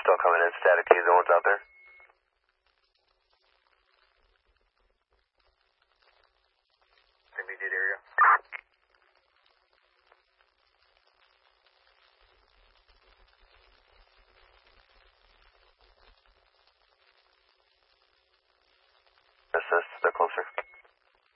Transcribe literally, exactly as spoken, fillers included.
still coming in static. He's the ones out there. Immediate area. Assist, they're closer.